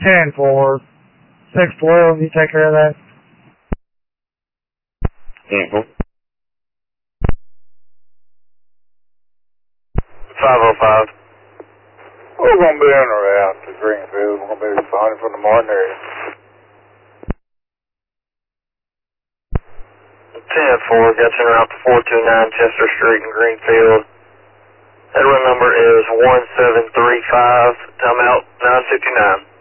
10-4. 612, you take care of that? Mm-hmm. 505. We're going to be on our route to Greenfield. We're going to be responding from the Martin area. 10-4, got you en route to 429 Chester Street in Greenfield. Headwind number is 1735, timeout 959.